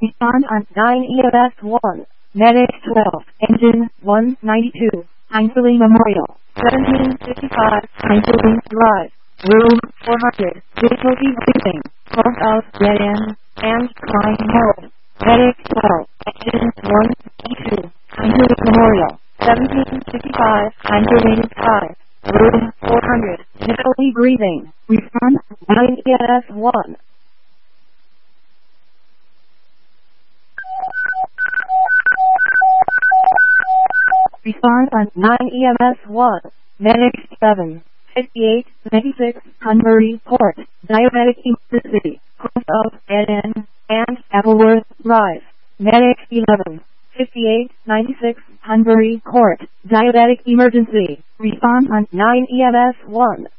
Respond on 9 EMS 1. Medic 12. Engine 192. Heinzeley Memorial. 1755. Heinzeley Drive. Room 400. Difficulty breathing. Pulse of dead end. And crying mode. Medic 12. Engine 192. Heinzeley Memorial. 1755. Heinzeley Drive. Room 400. Difficulty breathing. Respond 9 EMS 1. Respond on 9 EMS 1. Medic 7. 58, 96, Hunbury Port. Diabetic emergency. Close of dead end and Appleworth Drive. Medic 11. 58, 96, Hunbury Court. Diabetic emergency. Respond on 9 EMS 1.